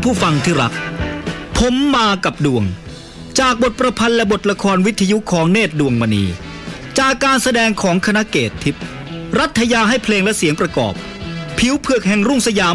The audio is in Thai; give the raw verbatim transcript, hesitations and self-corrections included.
ผู้ฟังที่รักผมมากับดวงจากบทประพันธ์และบทละครวิทยุของเนตรดวงมณีจากการแสดงของคณะเกตทิพย์รัฐยาให้เพลงและเสียงประกอบผิวเผือกแห่งรุ่งสยาม